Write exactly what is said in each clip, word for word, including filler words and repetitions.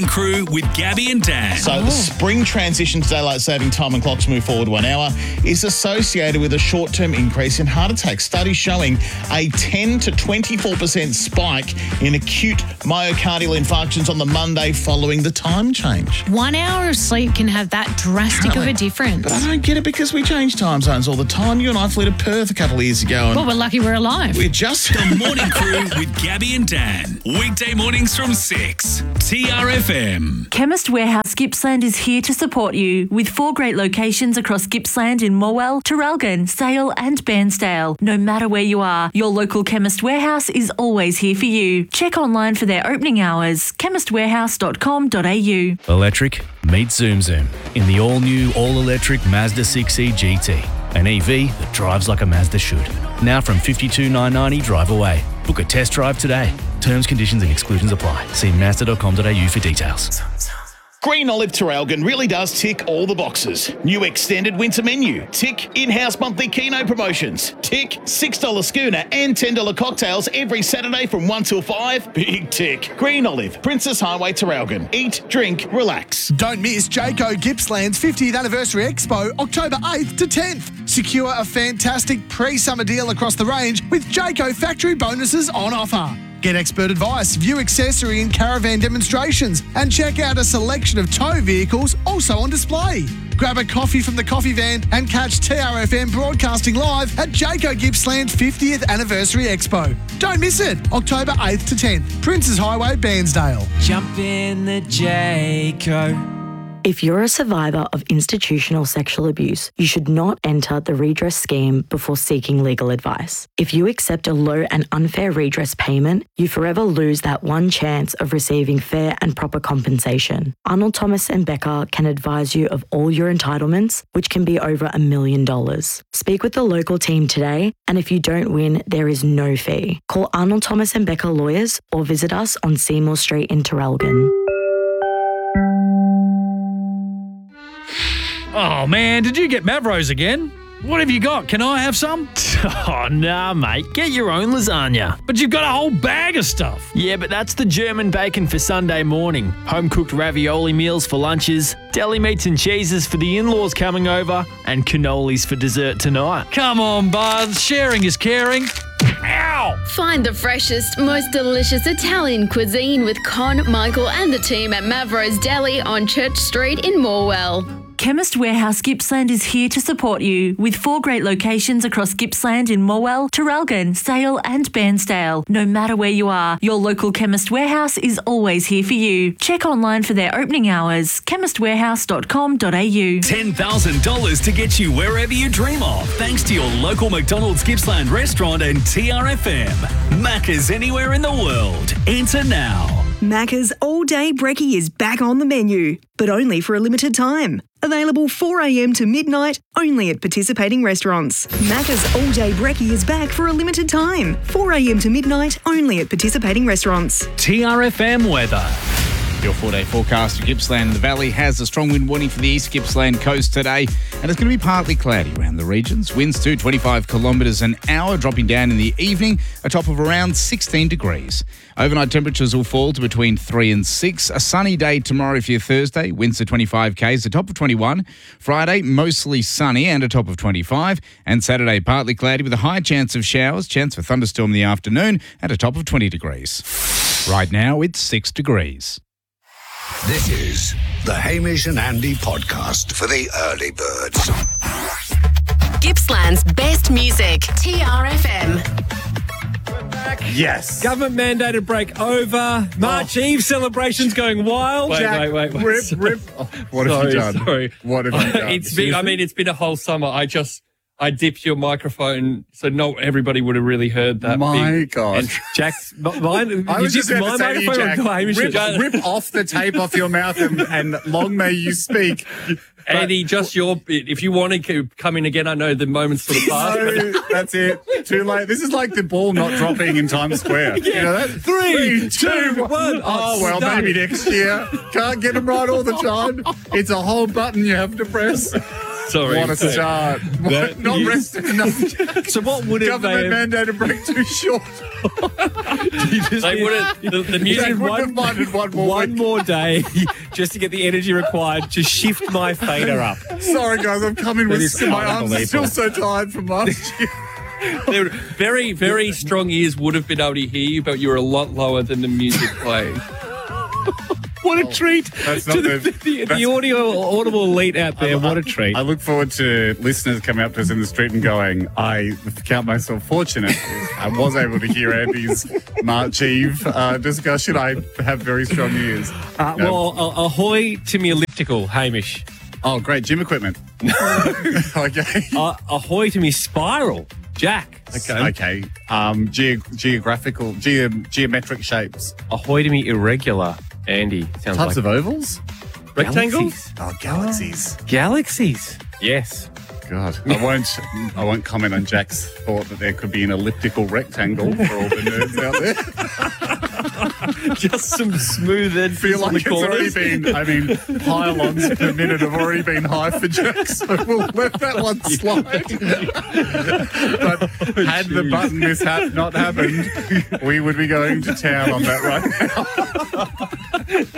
Crew with Gabby and Dan. So the spring transition to daylight saving time and clocks move forward one hour is associated with a short-term increase in heart attacks. Studies showing a ten to twenty-four percent spike in acute myocardial infarctions on the Monday following the time change. One hour of sleep can have that drastic of a difference. But I don't get it because we change time zones all the time. You and I flew to Perth a couple of years ago. And well, we're lucky we're alive. We're just... The Morning Crew with Gabby and Dan. Weekday mornings from six. T R F M. Chemist Warehouse Gippsland is here to support you with four great locations across Gippsland in Morwell, Traralgon, Sale and Bairnsdale. No matter where you are, your local Chemist Warehouse is always here for you. Check online for their opening hours, chemist warehouse dot com dot a u. Electric, meet Zoom Zoom in the all-new, all-electric Mazda six E G T. An E V that drives like a Mazda should. Now from fifty-two thousand nine hundred ninety drive away. Book a test drive today. Terms, conditions and exclusions apply. See mazda dot com dot a u for details. Green Olive Traralgon really does tick all the boxes. New extended winter menu. Tick. In-house monthly Keno promotions. Tick. six dollars schooner and ten dollars cocktails every Saturday from one till five. Big tick. Green Olive, Princess Highway, Traralgon. Eat, drink, relax. Don't miss Jayco Gippsland's fiftieth Anniversary Expo, October eighth to tenth. Secure a fantastic pre-summer deal across the range with Jayco factory bonuses on offer. Get expert advice, view accessory and caravan demonstrations, and check out a selection of tow vehicles also on display. Grab a coffee from the coffee van and catch T R F M broadcasting live at Jayco Gippsland fiftieth Anniversary Expo. Don't miss it, October eighth to tenth, Princes Highway, Bairnsdale. Jump in the Jayco. If you're a survivor of institutional sexual abuse, you should not enter the redress scheme before seeking legal advice. If you accept a low and unfair redress payment, you forever lose that one chance of receiving fair and proper compensation. Arnold Thomas and Becker can advise you of all your entitlements, which can be over a million dollars. Speak with the local team today, and if you don't win, there is no fee. Call Arnold Thomas and Becker Lawyers or visit us on Seymour Street in Traralgon. Oh, man, did you get Mavros again? What have you got? Can I have some? Oh, nah, mate. Get your own lasagna. But you've got a whole bag of stuff. Yeah, but that's the German bacon for Sunday morning. Home-cooked ravioli meals for lunches, deli meats and cheeses for the in-laws coming over, and cannolis for dessert tonight. Come on, bud. Sharing is caring. Ow! Find the freshest, most delicious Italian cuisine with Con, Michael and the team at Mavros Deli on Church Street in Morwell. Chemist Warehouse Gippsland is here to support you with four great locations across Gippsland in Morwell, Traralgon, Sale and Bairnsdale. No matter where you are, your local Chemist Warehouse is always here for you. Check online for their opening hours, chemist warehouse dot com dot a u. ten thousand dollars to get you wherever you dream of, thanks to your local McDonald's Gippsland restaurant and T R F M. Macca's anywhere in the world. Enter now. Macca's All Day Brekkie is back on the menu, but only for a limited time. Available four a.m. to midnight, only at participating restaurants. Macca's All Day Brekkie is back for a limited time. four a.m. to midnight, only at participating restaurants. T R F M weather. Your four-day forecast for Gippsland and the Valley has a strong wind warning for the East Gippsland coast today, and it's going to be partly cloudy around the regions. Winds to twenty-five kilometres an hour, dropping down in the evening, a top of around sixteen degrees. Overnight temperatures will fall to between three and six. A sunny day tomorrow for your Thursday, winds to twenty-five k's, a top of twenty-one. Friday, mostly sunny and a top of twenty-five. And Saturday, partly cloudy with a high chance of showers, chance for thunderstorm in the afternoon, and a top of twenty degrees. Right now, it's six degrees. This is the Hamish and Andy podcast for the early birds. Gippsland's best music, T R F M. Yes. Government mandated break over. March oh. Eve celebrations going wild. Wait, Jack, wait, wait, wait. Rip, sorry. rip. What have sorry, you done? Sorry. What have you done? It's been, I mean, it's been a whole summer. I just, I dipped your microphone so not everybody would have really heard that. My big, God. And Jack's, mine, I was just going to say to you, Jack, rip, rip off the tape off your mouth and, and long may you speak. Andy, just your bit. If you want to come in again, I know the moment's sort of passed. No, that's it. Too late. This is like the ball not dropping in Times Square. Yeah. You know that? Three, two, one. Oh, well, done. Maybe next year. Can't get them right all the time. It's a whole button you have to press. Sorry. What a start. That- Not you- rested enough. So what would have they Government have, mandated break too short. They would have, the, the music Jack would have minded one more one week. more day just to get the energy required to shift my fader up? Sorry, guys, I'm coming That with is my arms are still unbelievable. so tired from last year. They would- very, very strong ears would have been able to hear you, but you were a lot lower than the music playing. What a treat That's to not the, the- the, the that's- audio audible elite out there. What a treat. I look forward to listeners coming up to us in the street and going, I count myself fortunate. I was able to hear Andy's March Eve uh, discussion. I have very strong ears. Uh, No. Well, uh, ahoy to me elliptical, Hamish. Oh, great. Gym equipment. Okay. Uh, ahoy to me spiral, Jack. Okay. Okay. Um, ge- geographical, ge- geometric shapes. Ahoy to me irregular, Andy. Sounds Types like of ovals? rectangles. Oh, galaxies. Galaxies. Yes. God. I won't I won't comment on Jack's thought that there could be an elliptical rectangle for all the nerds out there. Just some smooth I edges feel on like the it's already corners. been, I mean, pylons per minute have already been high for Jack, so we'll let that one slide. But had the button mishap not happened, we would be going to town on that right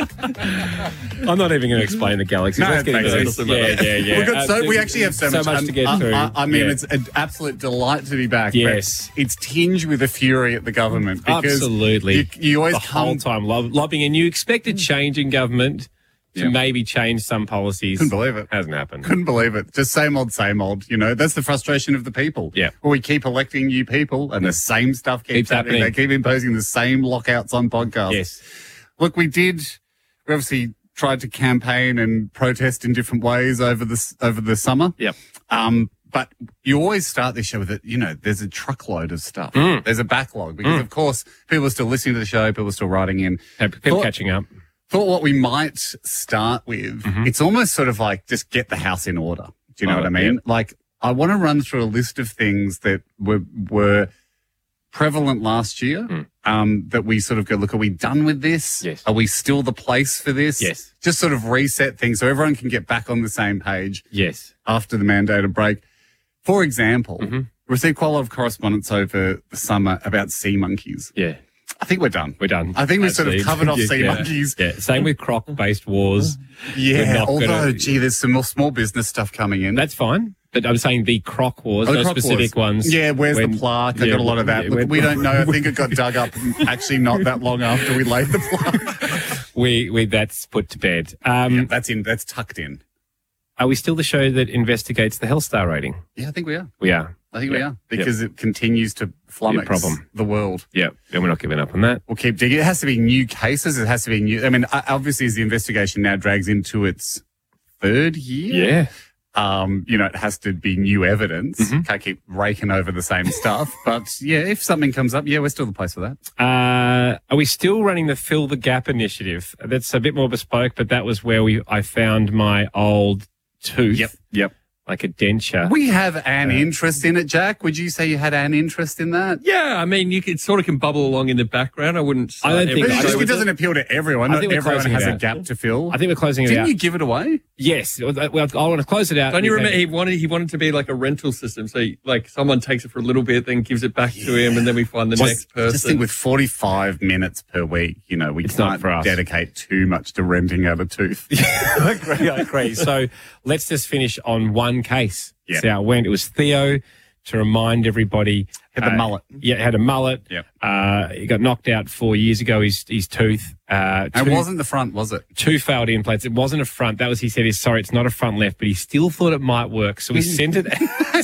now. I'm not even going to explain the galaxies. No, Let's get it into makes this. sense. Yeah, yeah, yeah. We've got so, Uh, we actually have so, so much, much to get I, through. I, I mean, Yeah. it's an absolute delight to be back. Yes. But it's tinged with a fury at the government. Because Absolutely. You, you always the come whole time lob- lobbying, and you expected change in government to Yeah. maybe change some policies. Couldn't believe it. Hasn't happened. Couldn't believe it. Just same old, same old. You know, that's the frustration of the people. Yeah. Well, we keep electing new people and the same stuff keeps, Keeps happening. happening. They keep imposing the same lockouts on podcasts. Yes. Look, we did, we obviously tried to campaign and protest in different ways over this, over the summer. Yep. Um, but you always start this show with it, you know, there's a truckload of stuff. Mm. There's a backlog because, of course, people are still listening to the show, people are still writing in. People Thought- catching up. Thought what we might start with, Mm-hmm. it's almost sort of like just get the house in order. Do you know Oh, what I mean? yeah. Like, I want to run through a list of things that were were prevalent last year. Mm. Um, that we sort of go, look, are we done with this? Yes. Are we still the place for this? Yes. Just sort of reset things so everyone can get back on the same page Yes. after the mandated break. For example, Mm-hmm. received quite a lot of correspondence over the summer about sea monkeys. Yeah. I think we're done. We're done. I think we've sort of Absolutely. covered off Yeah, sea yeah. monkeys. Yeah. Same with croc-based wars. We're Yeah, not although, gonna- gee, there's some more small business stuff coming in. That's fine. But I'm saying the croc wars, Oh, the those croc specific wars. ones. Yeah, where's when- the plaque? I yeah, got a lot of that. yeah, Look, when- we don't know. I think it got dug up actually not that long after we laid the plaque. we, we, that's put to bed. Um, Yeah, that's in. That's tucked in. Are we still the show that investigates the Hellstar rating? Yeah, I think we are. We are. I think we Yeah. are because it continues to flummox problem. the world. Yeah. And we're not giving up on that. We'll keep digging. It has to be new cases. It has to be new. I mean, o- obviously, as the investigation now drags into its third year. Yeah. Um, you know, it has to be new evidence. Mm-hmm. Can't keep raking over the same stuff. But yeah, if something comes up, yeah, we're still the place for that. Uh, are we still running the Fill the Gap initiative? That's a bit more bespoke, but that was where we I found my old tooth. Yep. Yep. Like a denture. We have an interest in it, Jack. Would you say you had an interest in that? Yeah, I mean, you could sort of can bubble along in the background. I wouldn't. I don't start think- every I show don't- It with doesn't appeal to everyone. I Not think we're everyone closing has it a out. gap to fill. I think we're closing it Didn't out. you give it away? Yes. Well, I want to close it out. Don't you We've remember had- he wanted he wanted to be like a rental system? So like someone takes it for a little bit, then gives it back to him, and then we find the Just, next person. just think with forty-five minutes per week, you know, we It's not can't for us. dedicate too much to renting out a tooth. I agree. I agree. So let's just finish on one case. Yeah. See how it went. It was Theo, to remind everybody. Had the uh, mullet. Yeah, had a mullet. Yep. Uh, he got knocked out four years ago, his, his tooth. Uh, And two, it wasn't the front, was it? two failed implants. It wasn't a front. That was, he said, he's sorry, it's not a front left, but he still thought it might work. So we sent it.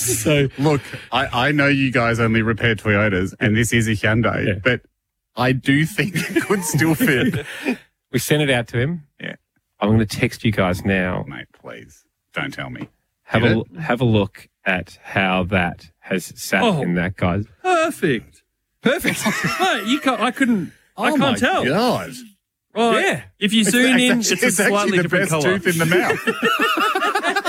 so Look, I, I know you guys only repair Toyotas, and this is a Hyundai, Yeah. but I do think it could still fit. we sent it out to him. Yeah. I'm going to text you guys now. Mate, please, don't tell me. Have Did a, have a look at how that has sat Oh. in that, guys. perfect, perfect. Mate, you can't. I couldn't. I Oh can't my tell. God. Well, Yeah. If you zoom in, it's, actually, a slightly actually the different best colour. tooth in the mouth.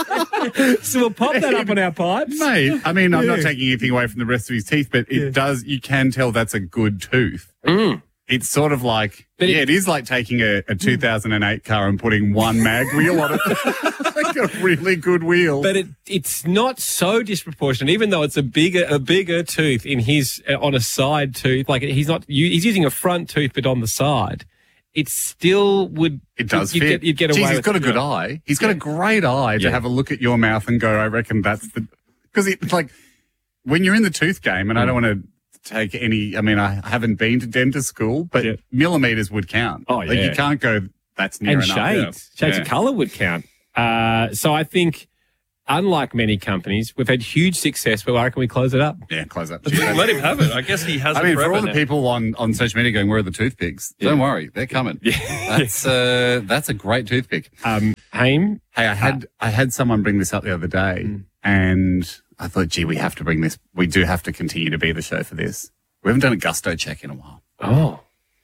So we'll pop that up on our pipes. Mate, I mean, I'm not Yeah. taking anything away from the rest of his teeth, but it does, you can tell that's a good tooth. Mm. it's sort of like, but yeah, it, it is like taking a, a two thousand eight car and putting one mag wheel on it. Like a really good wheel. But it, it's not so disproportionate, even though it's a bigger a bigger tooth in his uh, on a side tooth. Like he's not he's using a front tooth, but on the side. It still would. It does you'd fit. Get, you'd get Jeez, away he's with got a it. good eye. He's got Yeah. a great eye to Yeah. have a look at your mouth and go, I reckon that's the. Because it's like when you're in the tooth game, and I don't want to take any. I mean, I haven't been to dentist school, but Yeah. millimeters would count. Oh, Like yeah. you can't go. That's near And enough. shades, shades Yeah. of colour would count. Uh, so I think, unlike many companies, we've had huge success. But I reckon we close it up. Yeah, close up. Let him have it. I guess he has I it mean, for forever all the now. people on, on social media going, where are the toothpicks? Don't worry, they're coming. That's uh, that's a great toothpick. Um, Haim? Hey, I had I had someone bring this up the other day, Mm. and I thought, gee, we have to bring this. We do have to continue to be the show for this. We haven't done a gusto check in a while. Oh,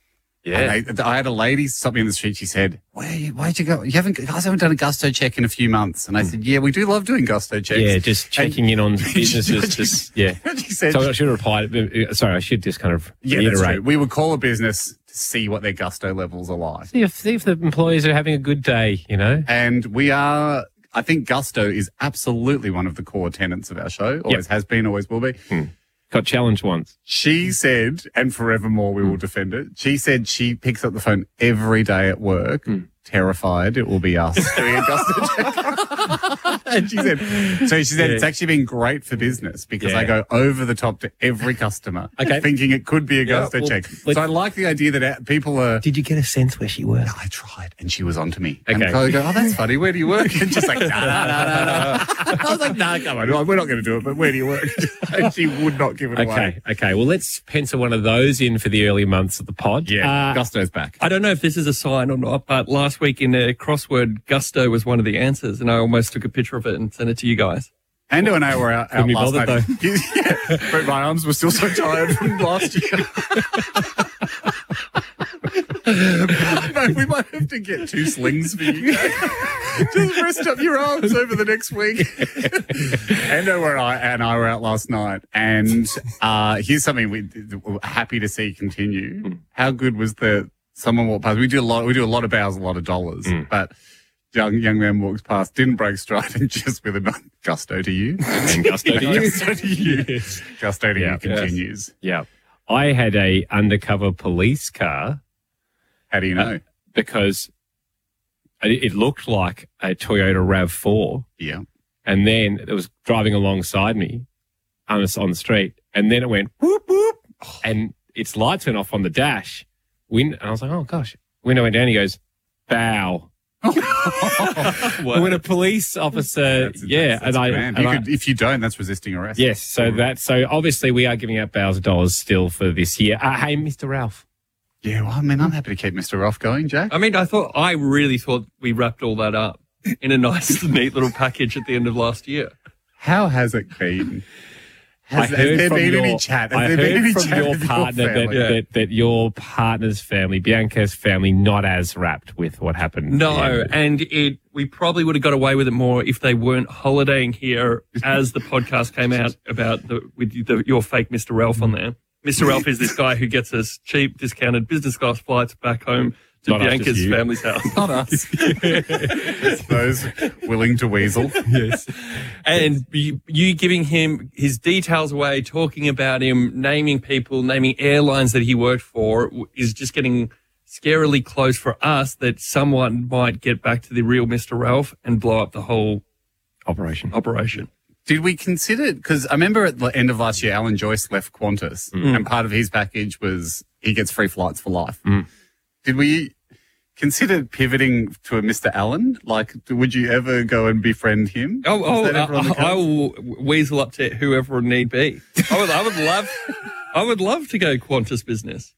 yeah. And I, I had a lady stop me in the street. She said, "Where you, why'd you go? You haven't guys haven't done a gusto check in a few months." And I said, "Yeah, we do love doing gusto checks." Yeah, just checking in on businesses. she- just yeah. she said- so I should have replied. uh, Sorry, I should just kind of Yeah, that's reiterate. true. We would call a business to see what their gusto levels are like. See if, see if the employees are having a good day, you know? And we are, I think gusto is absolutely one of the core tenets of our show. Always has been, always will be. Hmm. Got challenged once. She said, and forevermore we will defend it, she said she picks up the phone every day at work, terrified it will be us doing a gusto check. And she said, so she said Yeah. it's actually been great for business because I Yeah. go over the top to every customer Okay. thinking it could be a Yeah, gusto well, check. let's- So I like the idea that uh, people are... Did you get a sense where she worked? I tried, and she was onto me. Okay. And so I go, oh, that's funny. Where do you work? And she's like, nah, nah, nah, nah, nah. I was like, nah, come on. We're not going to do it, but where do you work? And she would not give it away. Okay, okay. Well, let's pencil one of those in for the early months of the pod. Yeah, Uh, Gusto's back. I don't know if this is a sign or not, but last week in a crossword, gusto was one of the answers, and I almost took a picture of it and sent it to you guys. Ando and I were out, out Couldn't be last night. bothered, Yeah, but my arms were still so tired from last year. Mate, we might have to get two slings for you guys. Just rest up your arms over the next week. Ando and I, and I were out last night, and uh, here's something we, we're happy to see continue. How good was the someone walked past? We do a lot. We do a lot of bows, a lot of dollars, but. Young young man walks past, didn't break stride, and just with a non- gusto to you. And gusto to you. Gusto to you. Yes. Gusto to Yeah. you continues. Yeah. I had a undercover police car. How do you know? Uh, because it, it looked like a Toyota RAV four. Yeah. And then it was driving alongside me on the, on the street. And then it went whoop, whoop. And its lights went off on the dash. Wind, and I was like, oh, gosh. Window went down. He goes, bow. Wow. When a police officer, That's- yeah, that's- and that's I, grand. and You I- could, if you don't, that's resisting arrest. yes, so that, so obviously we are giving out bows of dollars still for this year. Uh, hey, Mister Ralph. Yeah, well, I mean, I'm happy to keep Mister Roth going, Jack. I mean, I thought, I really thought we wrapped all that up in a nice, neat little package at the end of last year. How has it been? Has, I has heard there from been your, any chat? Has I there heard been any from chat your with partner your that, family? that, that your partner's family, Bianca's family, not as wrapped with what happened. No, Yeah. and it we probably would have got away with it more if they weren't holidaying here as the podcast came out about the with the, your fake Mister Ralph on there. Mister Ralph is this guy who gets us cheap, discounted business class flights back home to Not us, Bianca's just you. family's house. Not us. Those willing to weasel. Yes. And you, you giving him his details away, talking about him, naming people, naming airlines that he worked for w- is just getting scarily close for us that someone might get back to the real Mister Ralph and blow up the whole Operation. operation. Did we consider, because I remember at the end of last year, Alan Joyce left Qantas, and part of his package was he gets free flights for life. Did we consider pivoting to a Mister Allen? Like, would you ever go and befriend him? Oh, oh Is that ever on the I, I cards? will weasel up to whoever need be. I would, I would love, I would love to go Qantas business.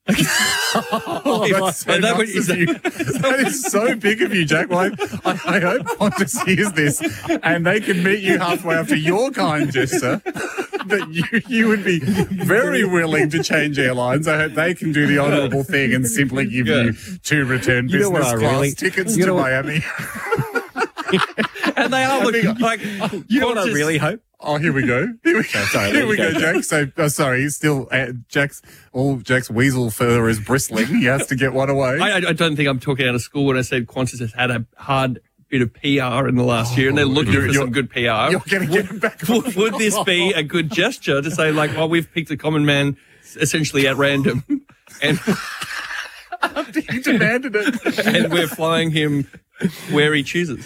Oh, that's so And that nice would- is of you. That is so big of you, Jack. Well, I, I hope Qantas hears this and they can meet you halfway after your kind gesture. That you, you would be very willing to change airlines. I hope they can do the honourable thing and simply give you two return You know what business I class really- tickets you to know what- Miami. And they are looking like, You know what I Qantas- really hope? Oh, here we go. Here we go. Sorry, here we go, go, Jack. So, oh, sorry, still, uh, Jack's, all Jack's weasel fur is bristling. He has to get one away. I, I don't think I'm talking out of school when I said Qantas has had a hard bit of P R in the last year, and they're looking you're- for you're- some good P R. You're going to get him back. would, would this be a good gesture to say, like, well, we've picked a common man essentially at random, and He demanded it. and we're flying him where he chooses?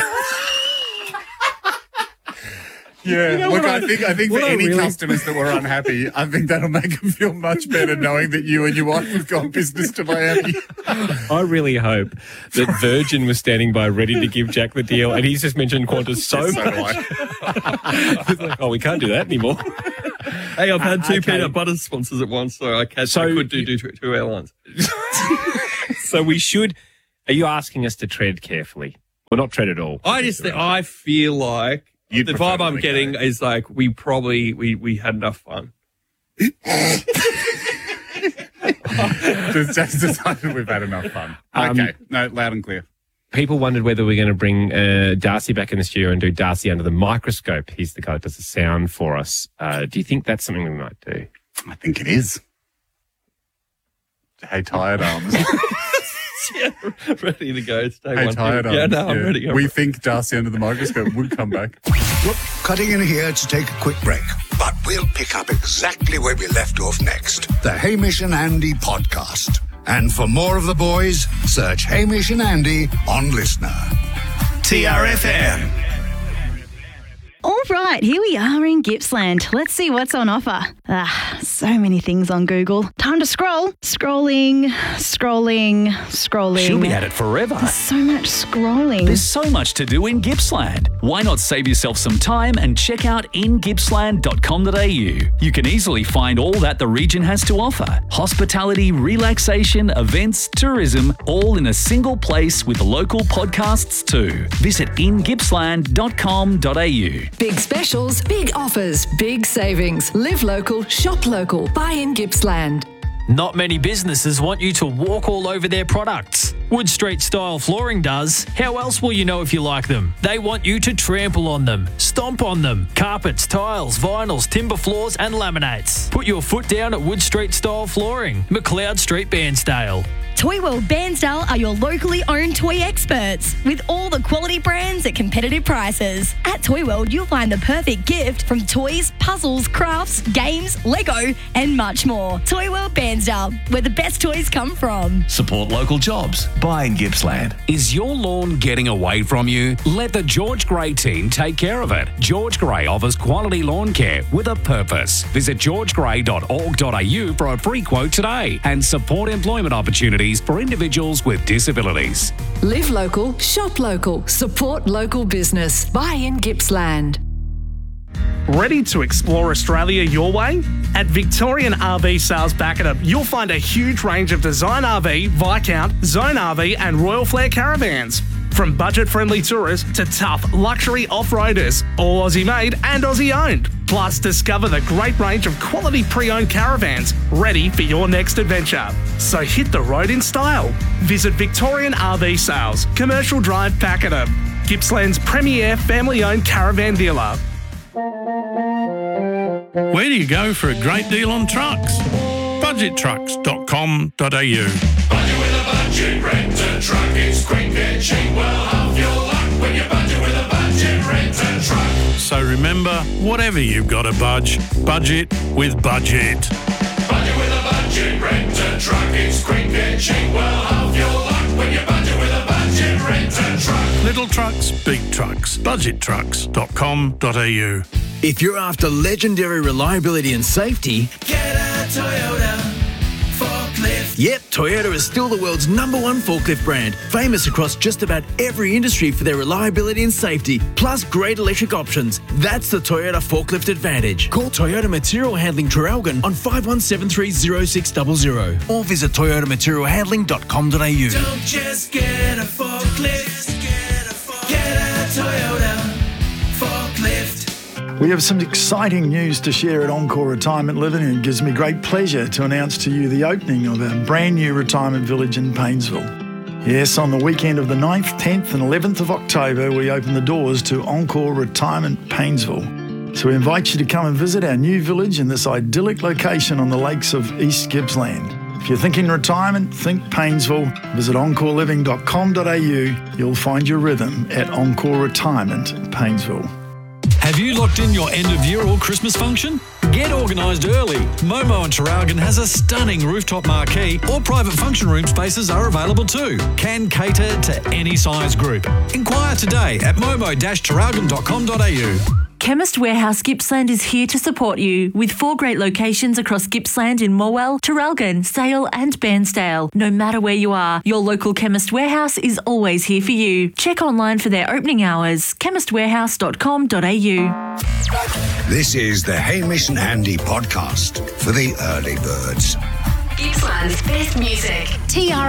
Yeah, You know look, what I I- think I think for what I any really- customers that were unhappy, I think that'll make them feel much better knowing that you and your wife have gone business to Miami. I really hope that Virgin was standing by ready to give Jack the deal, and he's just mentioned Qantas so So do much. It's like, oh, we can't do that anymore. Hey, I've had two Okay. peanut butter sponsors at once, so I, can, So I could do, do two, two airlines. So we should. Are you asking us to tread carefully? Well, not tread at all. I just think, I feel like You'd the prefer vibe I'm to getting go. is like we probably we we had enough fun. Just, just decided we've had enough fun. Um, Okay, no, loud and clear. People wondered whether we're going to bring uh, Darcy back in the studio and do Darcy under the microscope. He's the guy that does the sound for us. Uh, do you think that's something we might do? I think it is. Hey, tired arms. Yeah, ready to go. It's day Hey, one. tired arms. Yeah, no, I'm ready to go. We think Darcy under the microscope would come back. Cutting in here to take a quick break, but we'll pick up exactly where we left off next. The Hamish and Andy podcast. And for more of the boys, search Hamish and Andy on Listener. T R F M. All right, here we are in Gippsland. Let's see what's on offer. Ah, so many things on Google. Time to scroll. Scrolling, scrolling, scrolling. She'll be at it forever. There's so much scrolling. There's so much to do in Gippsland. Why not save yourself some time and check out in gippsland dot com dot a u? You can easily find all that the region has to offer. Hospitality, relaxation, events, tourism, all in a single place with local podcasts too. Visit in gippsland dot com dot a u. Big specials, big offers, big savings. Live local, shop local. Buy in Gippsland. Not many businesses want you to walk all over their products. Wood Street Style Flooring does. How else will you know if you like them? They want you to trample on them, stomp on them. Carpets, tiles, vinyls, timber floors and laminates. Put your foot down at Wood Street Style Flooring, McLeod Street, Bairnsdale. Toy World Bairnsdale are your locally owned toy experts with all the quality brands at competitive prices. At Toy World, you'll find the perfect gift from toys, puzzles, crafts, games, Lego, and much more. Toy World Bairnsdale, where the best toys come from. Support local jobs. Buy in Gippsland. Is your lawn getting away from you? Let the George Gray team take care of it. George Gray offers quality lawn care with a purpose. Visit george gray dot org dot a u for a free quote today and support employment opportunities for individuals with disabilities. Live local, shop local, support local business. Buy in Gippsland. Ready to explore Australia your way? At Victorian R V Sales Bacadam, you'll find a huge range of Design R V, Viscount, Zone R V and Royal Flair caravans. From budget-friendly tourists to tough luxury off-roaders, all Aussie-made and Aussie-owned. Plus, discover the great range of quality pre-owned caravans ready for your next adventure. So hit the road in style. Visit Victorian R V Sales, Commercial Drive, Pakenham, Gippsland's premier family-owned caravan dealer. Where do you go for a great deal on trucks? budget trucks dot com dot a u. Budget with a budget, rent a truck. It's quick and cheap. Well, half your luck when you budget with a budget, rent a truck. So remember, whatever you've got to budge, budget with budget. Budget with a budget, rent a truck. It's quick and cheap. Well, half your luck when you budget with a budget, rent a truck. Little trucks, big trucks. budget trucks dot com dot a u. If you're after legendary reliability and safety, Get a Toyota forklift. yep, Toyota is still the world's number one forklift brand, famous across just about every industry for their reliability and safety, plus great electric options. That's the Toyota Forklift Advantage. Call Toyota Material Handling Traralgon on five one seven three zero six zero zero or visit toyota material handling dot com dot a u. Don't just get a forklift. Get a Toyota forklift. We have some exciting news to share at Encore Retirement Living, and it gives me great pleasure to announce to you the opening of our brand new retirement village in Paynesville. Yes, on the weekend of the ninth, tenth and eleventh of October, we open the doors to Encore Retirement Paynesville. So we invite you to come and visit our new village in this idyllic location on the lakes of East Gippsland. If you're thinking retirement, think Paynesville. Visit encore living dot com dot a u. You'll find your rhythm at Encore Retirement, Paynesville. Have you locked in your end of year or Christmas function? Get organised early. Momo and Traralgon has a stunning rooftop marquee, or private function room spaces are available too. Can cater to any size group. Inquire today at momo dash traralgon dot com dot a u. Chemist Warehouse Gippsland is here to support you with four great locations across Gippsland in Morwell, Traralgon, Sale and Bairnsdale. No matter where you are, your local Chemist Warehouse is always here for you. Check online for their opening hours, chemist warehouse dot com dot a u. This is the Hamish and Andy podcast for the early birds. Gippsland's best music. T R